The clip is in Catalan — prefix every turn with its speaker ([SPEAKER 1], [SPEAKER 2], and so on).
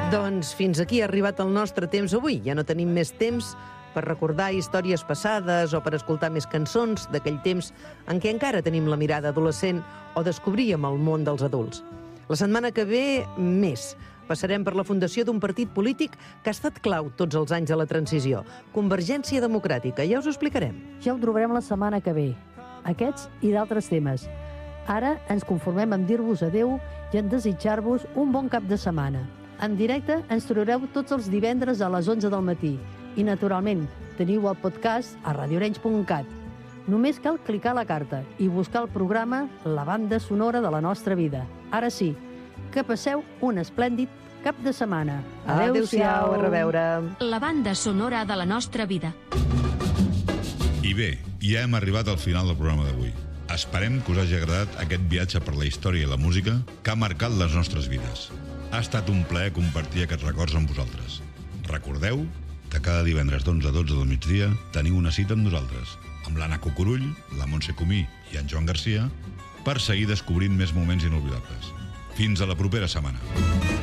[SPEAKER 1] Doncs fins aquí ha arribat el nostre temps avui. Ja no tenim més temps per recordar històries passades o per escoltar més cançons d'aquell temps en què encara tenim la mirada adolescent o descobríem el món dels adults. La setmana que ve, més. Passarem per la fundació d'un partit polític que ha estat clau tots els anys de la transició, Convergència Democràtica. Ja us ho explicarem.
[SPEAKER 2] Ja ho trobarem la setmana que ve. Aquests i d'altres temes. Ara ens conformem en dir-vos adeu i en desitjar-vos un bon cap de setmana. En directe ens trobareu tots els divendres a les 11 del matí. I, naturalment, teniu el podcast a radioarenys.cat. Només cal clicar a la carta i buscar el programa La banda sonora de la nostra vida. Ara sí, que passeu un esplèndid cap de setmana.
[SPEAKER 1] Adéu-siau, a reveure.
[SPEAKER 3] La banda sonora de la nostra vida.
[SPEAKER 4] I bé, ja hem arribat al final del programa d'avui. Esperem que us hagi agradat aquest viatge per la història i la música que ha marcat les nostres vides. Ha estat un plaer compartir aquests records amb vosaltres. Recordeu que cada divendres d'11 a 12 del migdia teniu una cita amb nosaltres, amb l'Anna Cucurull, la Montse Comí i en Joan Garcia, per seguir descobrint més moments inolvidables. Fins a la propera setmana.